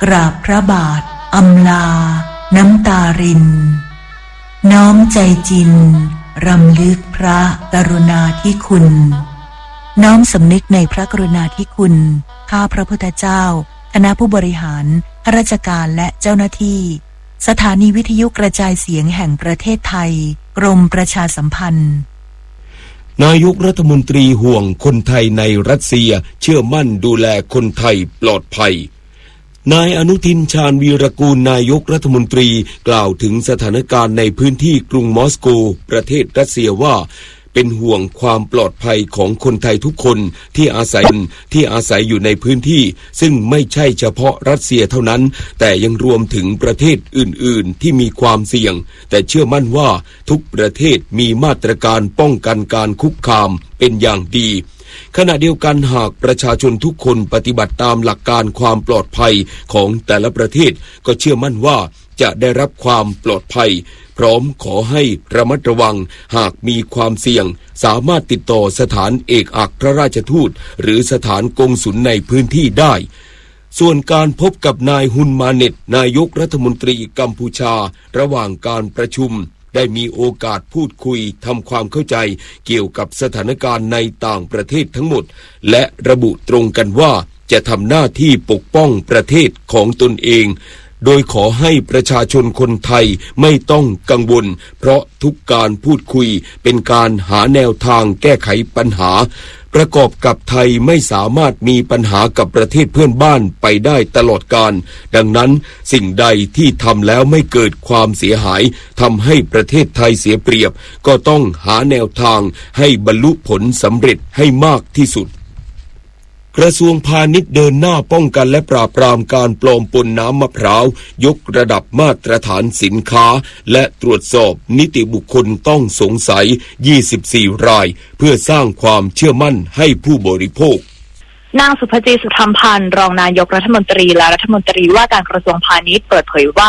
กราบพระบาทอำลาน้ำตารินน้อมใจจินรำลึกพระกรุณาธิคุณน้อมสำนึกในพระกรุณาธิคุณข้าพระพุทธเจ้าคณะผู้บริหารข้าราชการและเจ้าหน้าที่สถานีวิทยุกระจายเสียงแห่งประเทศไทยกรมประชาสัมพันธ์นายกรัฐมนตรีห่วงคนไทยในรัสเซียเชื่อมั่นดูแลคนไทยปลอดภัยนายอนุทินชาญวีรกูลนายกรัฐมนตรีกล่าวถึงสถานการณ์ในพื้นที่กรุงมอสโกประเทศรัสเซียว่าเป็นห่วงความปลอดภัยของคนไทยทุกคนที่อาศัยอยู่ในพื้นที่ซึ่งไม่ใช่เฉพาะรัสเซียเท่านั้นแต่ยังรวมถึงประเทศอื่นๆที่มีความเสี่ยงแต่เชื่อมั่นว่าทุกประเทศมีมาตรการป้องกันการคุกคามเป็นอย่างดีขณะเดียวกันหากประชาชนทุกคนปฏิบัติตามหลักการความปลอดภัยของแต่ละประเทศก็เชื่อมั่นว่าจะได้รับความปลอดภัยพร้อมขอให้ระมัดระวังหากมีความเสี่ยงสามารถติดต่อสถานเอกอัครราชทูตหรือสถานกงสุลในพื้นที่ได้ส่วนการพบกับนายฮุนมาเน็ตนายกรัฐมนตรีกัมพูชาระหว่างการประชุมได้มีโอกาสพูดคุยทำความเข้าใจเกี่ยวกับสถานการณ์ในต่างประเทศทั้งหมดและระบุตรงกันว่าจะทำหน้าที่ปกป้องประเทศของตนเองโดยขอให้ประชาชนคนไทยไม่ต้องกังวลเพราะทุกการพูดคุยเป็นการหาแนวทางแก้ไขปัญหาประกอบกับไทยไม่สามารถมีปัญหากับประเทศเพื่อนบ้านไปได้ตลอดกาลดังนั้นสิ่งใดที่ทำแล้วไม่เกิดความเสียหายทำให้ประเทศไทยเสียเปรียบก็ต้องหาแนวทางให้บรรลุผลสำเร็จให้มากที่สุดกระทรวงพาณิชย์เดินหน้าป้องกันและปราบปรามการปลอมปนน้ำมะพร้าวยกระดับมาตรฐานสินค้าและตรวจสอบนิติบุคคลต้องสงสัย24รายเพื่อสร้างความเชื่อมั่นให้ผู้บริโภคนางสุภจี สุธรรมพันธ์รองนายกรัฐมนตรีและรัฐมนตรีว่าการกระทรวงพาณิชย์เปิดเผยว่า